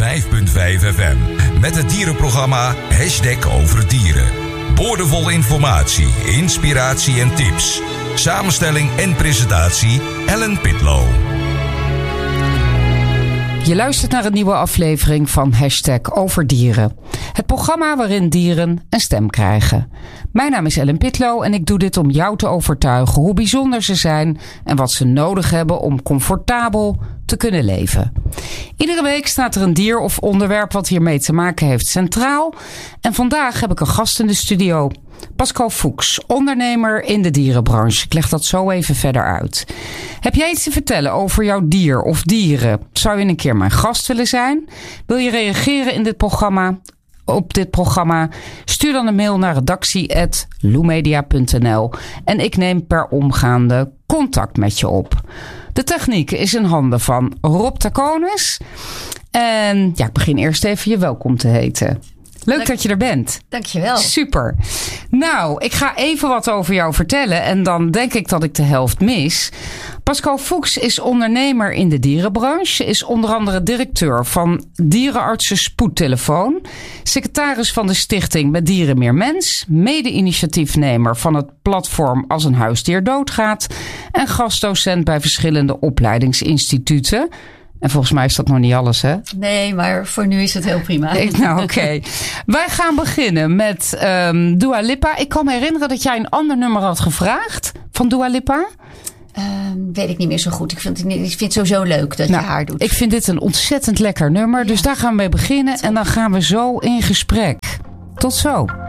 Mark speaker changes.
Speaker 1: FM. Met het dierenprogramma #OverDieren. Boordevol informatie, inspiratie en tips. Samenstelling en presentatie Ellen Pitlow.
Speaker 2: Je luistert naar een nieuwe aflevering van #OverDieren. Het programma waarin dieren een stem krijgen. Mijn naam is Ellen Pitlow en ik doe dit om jou te overtuigen hoe bijzonder ze zijn en wat ze nodig hebben om comfortabel te kunnen leven. Iedere week staat er een dier of onderwerp wat hiermee te maken heeft centraal. En vandaag heb ik een gast in de studio. Pascal Fuchs, ondernemer in de dierenbranche. Ik leg dat zo even verder uit. Heb jij iets te vertellen over jouw dier of dieren? Zou je een keer mijn gast willen zijn? Wil je reageren in op dit programma? Stuur dan een mail naar redactie@loemedia.nl en ik neem per omgaande contact met je op. De techniek is in handen van Rob Taconis. En ja, ik begin eerst even je welkom te heten. Leuk dat je er bent.
Speaker 3: Dankjewel.
Speaker 2: Super. Nou, ik ga even wat over jou vertellen en dan denk ik dat ik de helft mis. Pascal Fuchs is ondernemer in de dierenbranche. Is onder andere directeur van Dierenartsen Spoedtelefoon. Secretaris van de stichting Met Dieren Meer Mens. Mede-initiatiefnemer van het platform Als een huisdier doodgaat. En gastdocent bij verschillende opleidingsinstituten. En volgens mij is dat nog niet alles, hè?
Speaker 3: Nee, maar voor nu is het heel prima.
Speaker 2: Nou, oké. Wij gaan beginnen met Dua Lipa. Ik kan me herinneren dat jij een ander nummer had gevraagd van Dua Lipa.
Speaker 3: Weet ik niet meer zo goed. Ik vind het sowieso leuk dat je haar doet.
Speaker 2: Ik vind dit een ontzettend lekker nummer. Ja. Dus daar gaan we mee beginnen. En dan gaan we zo in gesprek. Tot zo.